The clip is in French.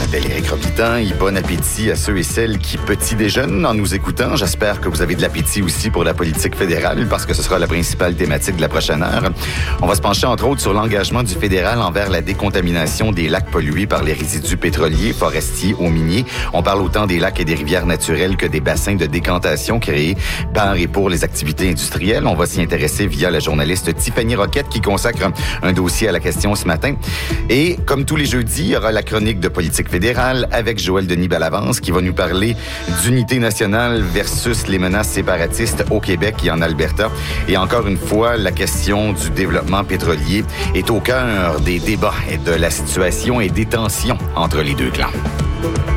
m'appelle Éric Robitaille et bon appétit à ceux et celles qui petit déjeunent en nous écoutant. J'espère que vous avez de l'appétit aussi pour la politique fédérale parce que ce sera la principale thématique de la prochaine heure. On va se pencher entre autres sur l'engagement du fédéral envers la décontamination des lacs pollués par les résidus pétroliers, forestiers ou miniers. On parle autant des lacs et des rivières naturelles que des bassins de décantation créés par et pour les activités industrielles. On va s'y intéresser via la journaliste Tiffany Roquette qui consacre un dossier à la question ce matin. Et comme tous les jeudis, il y aura la chronique de politique fédérale avec Joël Denis Bellavance qui va nous parler d'unité nationale versus les menaces séparatistes au Québec et en Alberta. Et encore une fois, la question du développement pétrolier est au cœur des débats et de la situation et des tensions entre les deux clans.